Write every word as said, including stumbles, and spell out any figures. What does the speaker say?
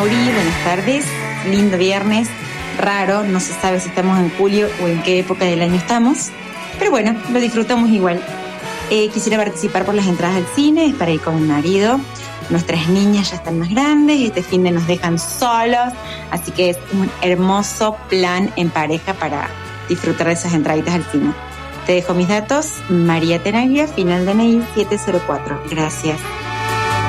Mauri, buenas tardes. Lindo viernes, raro, no se sabe si estamos en julio o en qué época del año estamos, pero bueno, lo disfrutamos igual. Eh, quisiera participar por las entradas al cine, es para ir con mi marido. Nuestras niñas ya están más grandes, este fin de nos dejan solos, así que es un hermoso plan en pareja para disfrutar de esas entraditas al cine. Te dejo mis datos, María Tenaglia, final D N I siete cero cuatro. Gracias.